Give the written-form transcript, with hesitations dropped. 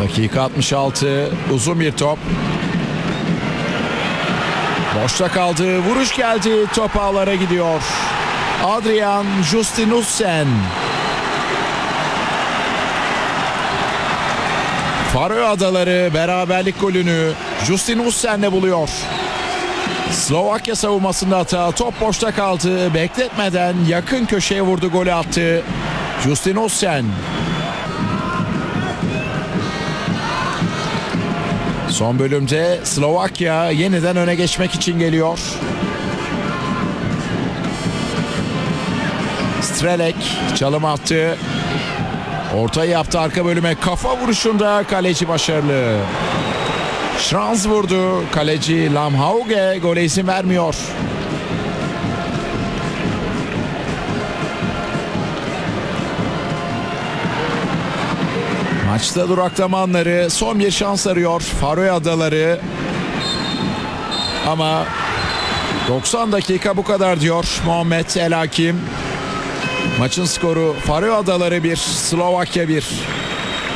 Dakika 66. Uzun bir top. Boşta kaldı. Vuruş geldi. Top ağlara gidiyor. Adrian Justinussen. Faroe Adaları beraberlik golünü Justinussen'le buluyor. Slovakya savunmasında hata. Top boşta kaldı. Bekletmeden yakın köşeye vurdu, golü attı Justinussen. Son bölümde Slovakya yeniden öne geçmek için geliyor. Strelek çalım attı. Ortayı yaptı arka bölüme. Kafa vuruşunda kaleci başarılı. Schranz vurdu. Kaleci Lamhauge gole izin vermiyor. Maçta duraklama anları, son bir şans arıyor Faroe Adaları. Ama 90 dakika bu kadar diyor Muhammed El Hakim. Maçın skoru Faroe Adaları 1, Slovakya 1.